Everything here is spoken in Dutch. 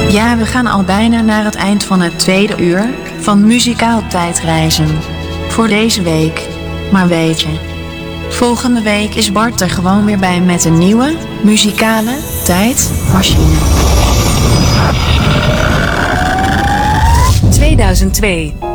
Ja, we gaan al bijna naar het eind van het tweede uur van Muzikaal Tijdreizen. Voor deze week. Maar weet je, volgende week is Bart er gewoon weer bij met een nieuwe muzikale tijdmachine. 2002